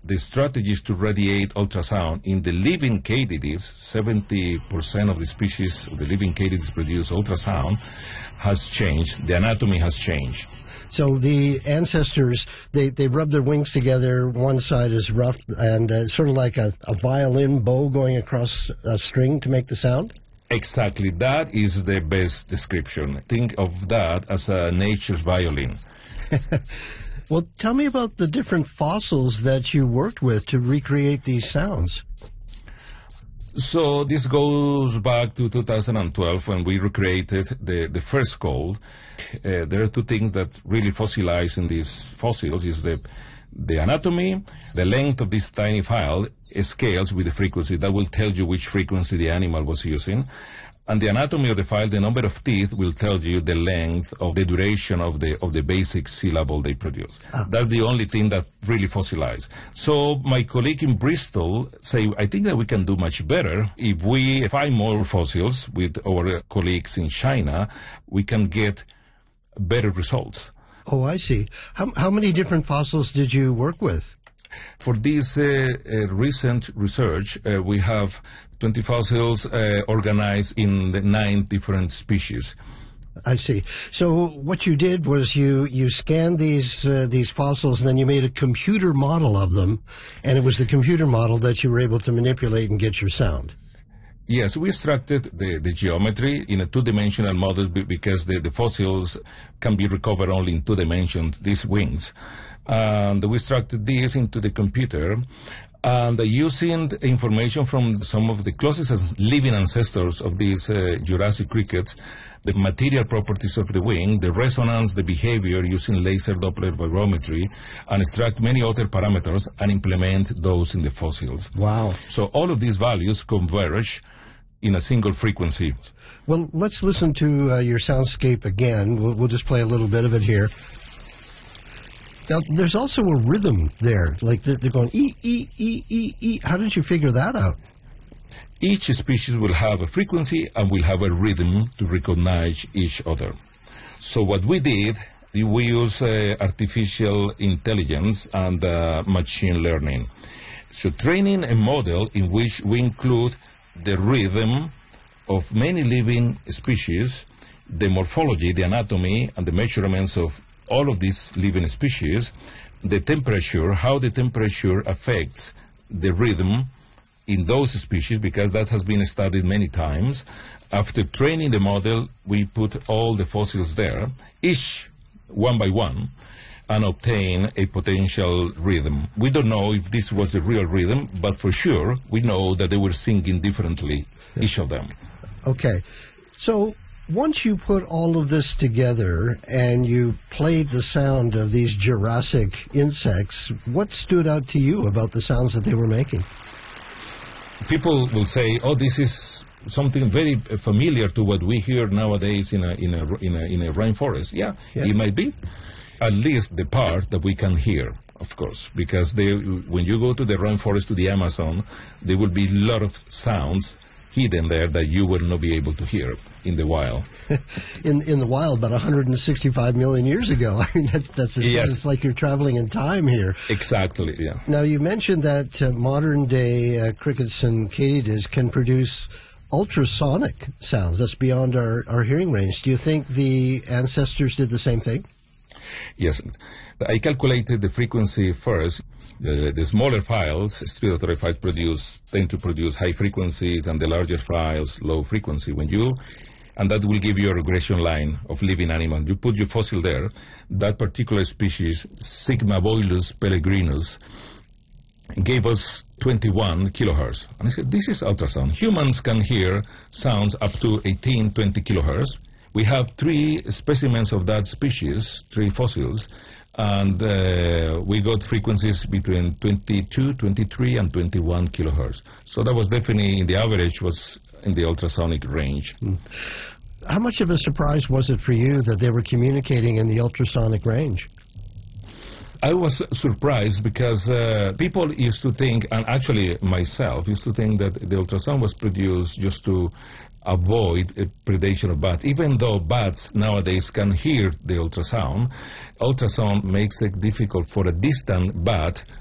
the strategies to radiate ultrasound in the living katydids, 70% of the species of the living katydids produce ultrasound, has changed. The anatomy has changed. So the ancestors, they rub their wings together. One side is rough and sort of like a violin bow going across a string to make the sound? Exactly. That is the best description. Think of that as a nature's violin. Well, tell me about the different fossils that you worked with to recreate these sounds. So this goes back to 2012 when we recreated the first skull. There are two things that really fossilize in these fossils is the anatomy, the length of this tiny file scales with the frequency. That will tell you which frequency the animal was using. And the anatomy of the file, the number of teeth, will tell you the length of the duration of the basic syllable they produce. That's the only thing that really fossilized. So my colleague in Bristol say, I think that we can do much better. If we find more fossils with our colleagues in China, we can get better results. Oh, I see. How many different fossils did you work with? For this recent research, we have 20 fossils organized in 9 different species. I see. So what you did was you scanned these fossils, and then you made a computer model of them, and it was the computer model that you were able to manipulate and get your sound. Yes, we extracted the geometry in a 2-dimensional model because the fossils can be recovered only in 2 dimensions, these wings. And we extracted this into the computer, and using information from some of the closest living ancestors of these Jurassic crickets, the material properties of the wing, the resonance, the behavior using laser Doppler vibrometry, and extract many other parameters and implement those in the fossils. Wow. So all of these values converge in a single frequency. Well, let's listen to your soundscape again. We'll just play a little bit of it here. Now, there's also a rhythm there, like they're going E, E, E, E, E. How did you figure that out? Each species will have a frequency and will have a rhythm to recognize each other. So what we did, we use artificial intelligence and machine learning. So training a model in which we include the rhythm of many living species, the morphology, the anatomy, and the measurements of all of these living species, the temperature, how the temperature affects the rhythm in those species, because that has been studied many times. After training the model, we put all the fossils there, each one by one, and obtain a potential rhythm. We don't know if this was the real rhythm, but for sure, we know that they were singing differently, each of them. Okay. So once you put all of this together and you played the sound of these Jurassic insects, what stood out to you about the sounds that they were making? People will say, "Oh, this is something very familiar to what we hear nowadays in a rainforest." Yeah, it might be. At least the part that we can hear, of course, because when you go to the rainforest, to the Amazon, there will be a lot of sounds hidden there that you will not be able to hear in the wild. in the wild, about 165 million years ago. I mean, that's yes. It's like you're traveling in time here. Exactly, yeah. Now, you mentioned that modern-day crickets and katydids can produce ultrasonic sounds. That's beyond our hearing range. Do you think the ancestors did the same thing? Yes. I calculated the frequency first. The smaller files, respiratory files, tend to produce high frequencies, and the larger files, low frequency. And that will give you a regression line of living animals. You put your fossil there, that particular species, Sigmobolus pellegrinus, gave us 21 kilohertz. And I said, this is ultrasound. Humans can hear sounds up to 18, 20 kilohertz. We have 3 specimens of that species, 3 fossils, and we got frequencies between 22, 23, and 21 kilohertz. So that was definitely, the average was in the ultrasonic range. How much of a surprise was it for you that they were communicating in the ultrasonic range? I was surprised because people used to think, and actually myself used to think, that the ultrasound was produced just to avoid predation of bats. Even though bats nowadays can hear the ultrasound makes it difficult for a distant bat